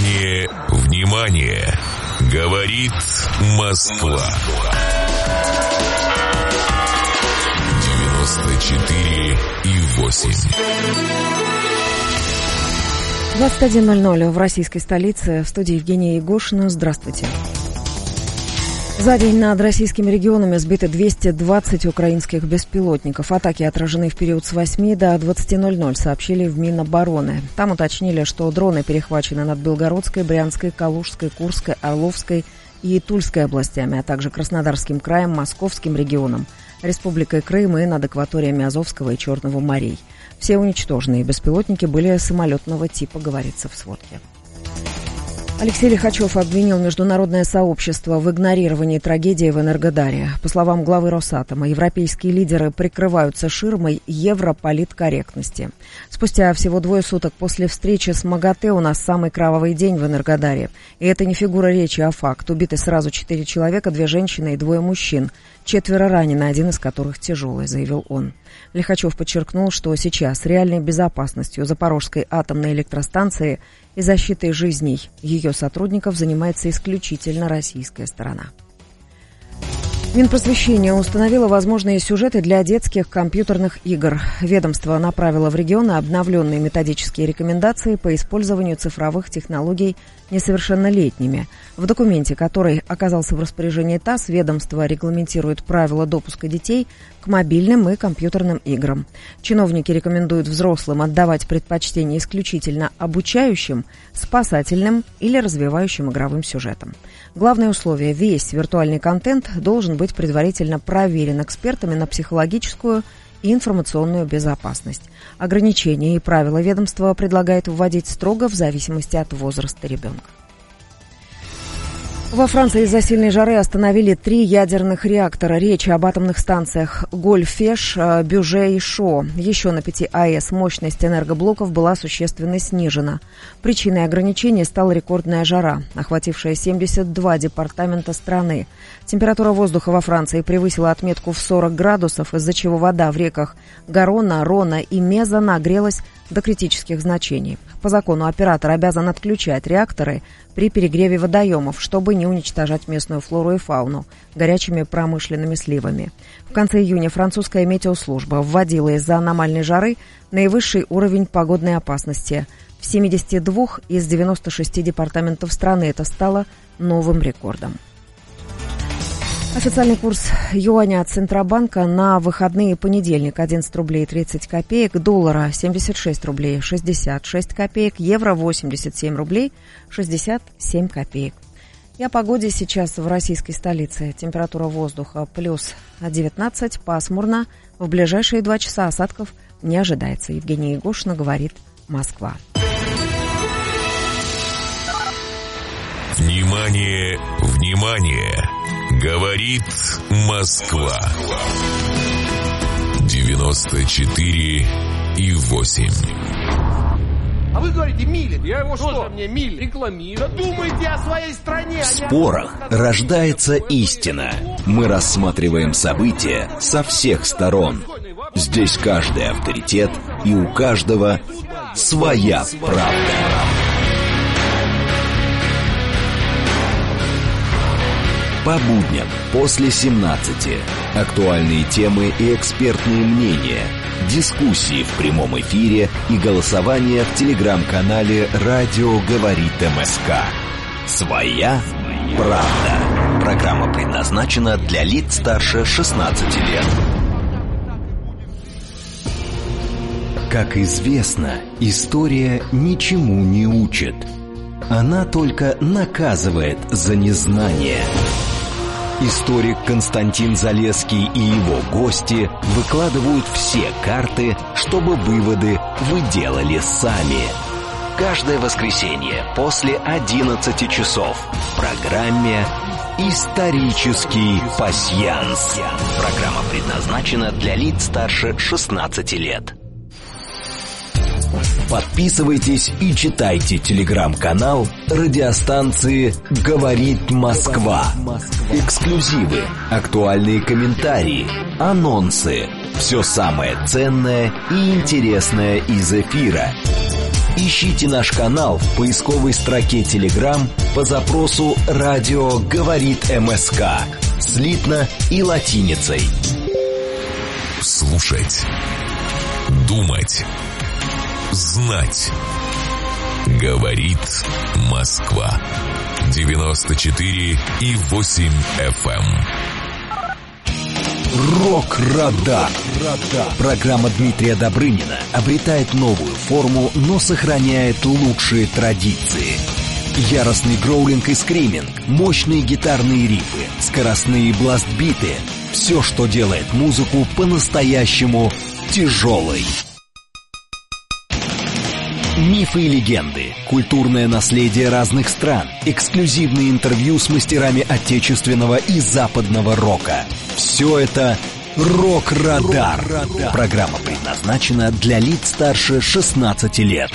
Внимание, внимание! Говорит Москва. 94,8. 21:00 в российской столице. В студии Евгения Егошина. Здравствуйте. За день над российскими регионами сбиты 220 украинских беспилотников. Атаки отражены в период с 8 до 20:00, сообщили в Минобороны. Там уточнили, что дроны перехвачены над Белгородской, Брянской, Калужской, Курской, Орловской и Тульской областями, а также Краснодарским краем, Московским регионом, Республикой Крым и над акваториями Азовского и Черного морей. Все уничтоженные беспилотники были самолетного типа, говорится в сводке. Алексей Лихачев обвинил международное сообщество в игнорировании трагедии в Энергодаре. По словам главы Росатома, европейские лидеры прикрываются ширмой европолиткорректности. Спустя всего 2 суток после встречи с МАГАТЭ у нас самый кровавый день в Энергодаре. И это не фигура речи, а факт. Убиты сразу 4 человека, 2 женщины и 2 мужчин. 4 ранены, 1 из которых тяжелый, заявил он. Лихачев подчеркнул, что сейчас реальной безопасностью Запорожской атомной электростанции и защитой жизней ее сотрудников занимается исключительно российская сторона. Минпросвещение установило возможные сюжеты для детских компьютерных игр. Ведомство направило в регионы обновленные методические рекомендации по использованию цифровых технологий несовершеннолетними. В документе, который оказался в распоряжении ТАСС, ведомство регламентирует правила допуска детей к мобильным и компьютерным играм. Чиновники рекомендуют взрослым отдавать предпочтение исключительно обучающим, спасательным или развивающим игровым сюжетам. Главное условие – весь виртуальный контент должен быть предварительно проверен экспертами на психологическую и информационную безопасность. Ограничения и правила ведомства предлагает вводить строго в зависимости от возраста ребенка. Во Франции из-за сильной жары остановили 3 ядерных реактора. Речь об атомных станциях Гольфеш, Бюже и Шо. Еще на 5 АЭС мощность энергоблоков была существенно снижена. Причиной ограничений стала рекордная жара, охватившая 72 департамента страны. Температура воздуха во Франции превысила отметку в 40 градусов, из-за чего вода в реках Гарона, Рона и Меза нагрелась до критических значений. По закону оператор обязан отключать реакторы при перегреве водоемов, чтобы не уничтожать местную флору и фауну горячими промышленными сливами. В конце июня французская метеослужба вводила из-за аномальной жары наивысший уровень погодной опасности. В 72 из 96 департаментов страны это стало новым рекордом. Официальный курс юаня от Центробанка на выходные понедельник 11 рублей 30 копеек, доллара 76 рублей 66 копеек, евро 87 рублей 67 копеек. И о погоде сейчас в российской столице. Температура воздуха плюс 19, пасмурно. В ближайшие 2 часа осадков не ожидается. Евгения Егошина, говорит Москва. Внимание, внимание! Говорит Москва. 94,8. А вы говорите Милин. Я его что мне Милин? Рекламирую. Да думайте о своей стране. В спорах рождается истина. Мы рассматриваем события со всех сторон. Здесь каждый авторитет, и у каждого своя правда. По будням после 17. Актуальные темы и экспертные мнения. Дискуссии в прямом эфире и голосование в телеграм-канале «Радио говорит МСК». Своя правда. Программа предназначена для лиц старше 16 лет. Как известно, история ничему не учит. Она только наказывает за незнание. Историк Константин Залесский и его гости выкладывают все карты, чтобы выводы вы делали сами. Каждое воскресенье после 11 часов в программе «Исторический пасьянс». Программа предназначена для лиц старше 16 лет. Подписывайтесь и читайте телеграм-канал радиостанции «Говорит Москва». Эксклюзивы, актуальные комментарии, анонсы. Все самое ценное и интересное из эфира. Ищите наш канал в поисковой строке Telegram по запросу «Радио говорит МСК». Слитно и латиницей. Слушать. Думать. Знать. Говорит Москва. 94,8 FM. Рок-радар. Программа Дмитрия Добрынина обретает новую форму, но сохраняет лучшие традиции. Яростный гроулинг и скриминг, мощные гитарные рифы, скоростные бластбиты — все, что делает музыку по-настоящему тяжелой. Мифы и легенды, культурное наследие разных стран, эксклюзивные интервью с мастерами отечественного и западного рока. Все это «Рок-радар». Программа предназначена для лиц старше 16 лет.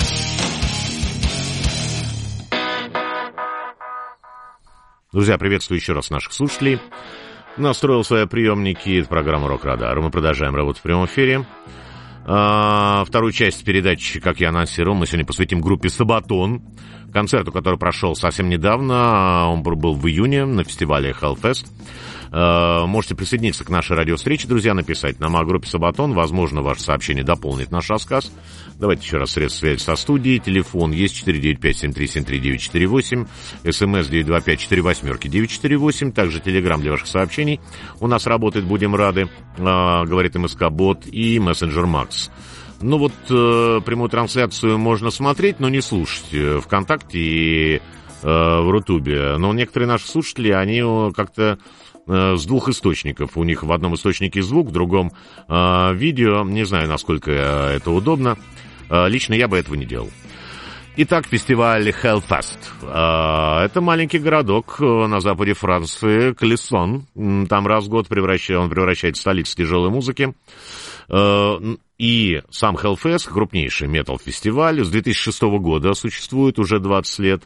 Друзья, приветствую еще раз наших слушателей. Настроил свои приемники. Это программа «Рок-радар». Мы продолжаем работу в прямом эфире. Вторую часть передачи, как я анонсировал, мы сегодня посвятим группе «Сабатон», концерту, который прошел совсем недавно. Он был в июне на фестивале Hellfest. Можете присоединиться к нашей радиовстрече, друзья, написать нам о группе «Сабатон». Возможно, ваше сообщение дополнит наш рассказ. Давайте еще раз средства связи со студией. Телефон есть 495-7373-948. СМС 925-48-948. Также телеграм для ваших сообщений. У нас работает, будем рады, говорит МСК-бот и мессенджер Макс. Ну вот, прямую трансляцию можно смотреть, но не слушать ВКонтакте и в Рутубе. Но некоторые наши слушатели, они как-то с двух источников. У них в одном источнике звук, в другом видео. Не знаю, насколько это удобно. Лично я бы этого не делал. Итак, фестиваль Hellfest. Это маленький городок на западе Франции, Клессон. Там раз в год он превращает в столицу тяжелой музыки. И сам Hellfest, крупнейший метал-фестиваль, с 2006 года существует уже 20 лет.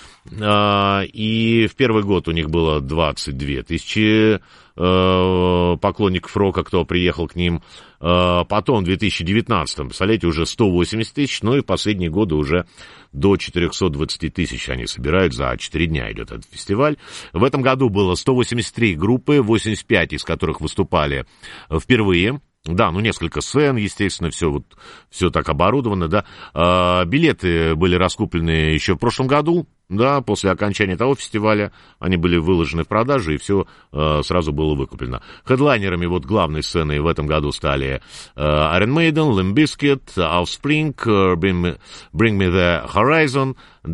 И в первый год у них было 22 тысячи поклонников рока, кто приехал к ним. Потом в 2019, представляете, уже 180 тысяч, ну и в последние годы уже до 420 тысяч они собирают, за 4 дня идет этот фестиваль. В этом году было 183 группы, 85 из которых выступали впервые. Да, ну несколько сцен, естественно, все так оборудовано, да. Билеты были раскуплены еще в прошлом году, да, после окончания того фестиваля они были выложены в продажу, и все сразу было выкуплено. Хедлайнерами главной сцены в этом году стали Iron Maiden, Limp Bizkit, Offspring, Bring Me The Horizon,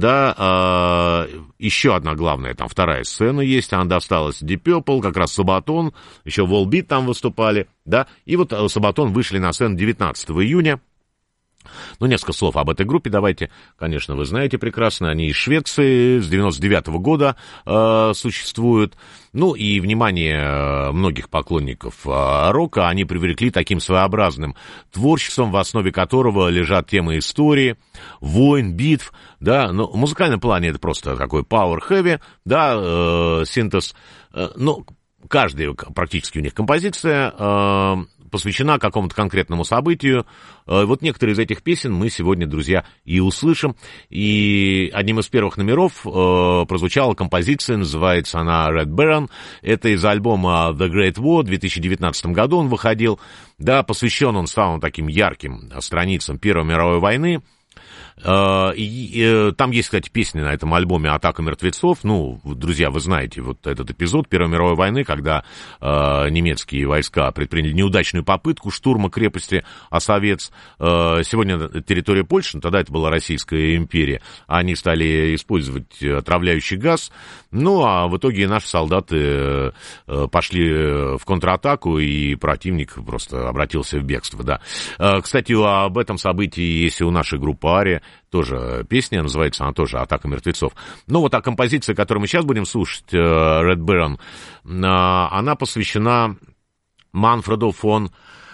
да, еще одна главная, там вторая сцена есть, она досталась Deep Purple, как раз Сабатон, еще Volbeat там выступали, да, и вот Сабатон вышли на сцену 19 июня. Ну, несколько слов об этой группе давайте. Конечно, вы знаете прекрасно, они из Швеции, с 99-го года существуют. Ну, и внимание многих поклонников рока они привлекли таким своеобразным творчеством, в основе которого лежат темы истории, войн, битв, да. Ну, в музыкальном плане это просто такой power heavy, да, синтез. Ну, каждая практически у них композиция посвящена какому-то конкретному событию. Вот некоторые из этих песен мы сегодня, друзья, и услышим. И одним из первых номеров прозвучала композиция, называется она Red Baron. Это из альбома The Great War, в 2019 году он выходил. Да, посвящен он самым таким ярким страницам Первой мировой войны. Там есть, кстати, песни на этом альбоме «Атака мертвецов». Ну, друзья, вы знаете вот этот эпизод Первой мировой войны, когда немецкие войска предприняли неудачную попытку штурма крепости Осовец. Сегодня территория Польши, тогда это была Российская империя. Они стали использовать отравляющий газ. Ну, а в итоге наши солдаты пошли в контратаку, и противник просто обратился в бегство, да. Кстати, об этом событии есть и у нашей группы «Ария». Тоже песня, называется она тоже «Атака мертвецов». Ну, вот композиция, которую мы сейчас будем слушать, Red Baron, она посвящена Манфреду фон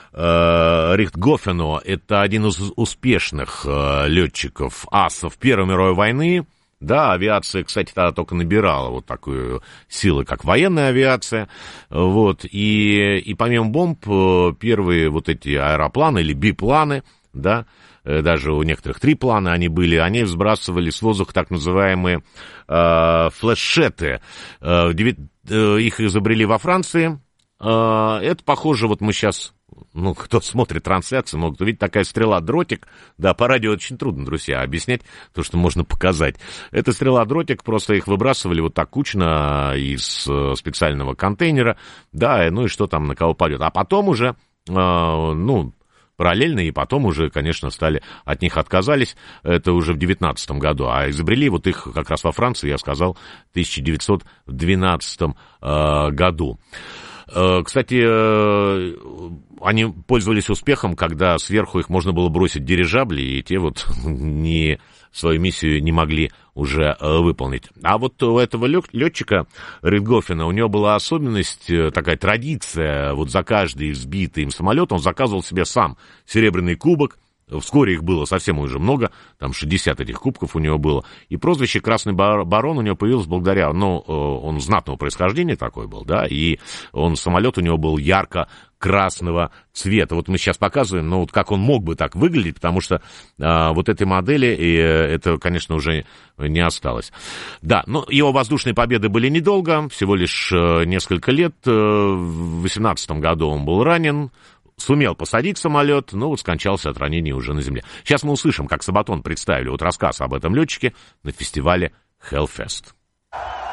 Рихтгофену. Это один из успешных летчиков асов Первой мировой войны. Да, авиация, кстати, тогда только набирала вот такую силу, как военная авиация. Вот. И помимо бомб, первые вот эти аэропланы или бипланы, да, даже у некоторых 3 плана они были, они сбрасывали с воздуха так называемые флешеты. Их изобрели во Франции. Это похоже, вот мы сейчас, кто смотрит трансляцию, могут увидеть такая стрела-дротик. Да, по радио очень трудно, друзья, объяснять то, что можно показать. Это стрела-дротик, просто их выбрасывали вот так кучно из специального контейнера, да, и что там на кого падет. А потом уже, параллельно, и потом уже, конечно, от них отказались, это уже в 19 году, а изобрели вот их как раз во Франции, я сказал, в 1912 году. Кстати, они пользовались успехом, когда сверху их можно было бросить дирижабли, и те свою миссию не могли уже выполнить. А вот у этого летчика Ритгофена, у него была особенность, такая традиция, вот за каждый сбитый им самолет он заказывал себе сам серебряный кубок. Вскоре их было совсем уже много, там 60 этих кубков у него было. И прозвище «Красный барон» у него появилось благодаря, он знатного происхождения такой был, да, и самолет у него был ярко-красного цвета. Вот мы сейчас показываем, как он мог бы так выглядеть, потому что вот этой модели, это, конечно, уже не осталось. Да, его воздушные победы были недолго, всего лишь несколько лет. В 18 году он был ранен, сумел посадить самолет, но скончался от ранения уже на земле. Сейчас мы услышим, как Сабатон представили рассказ об этом летчике на фестивале Hellfest.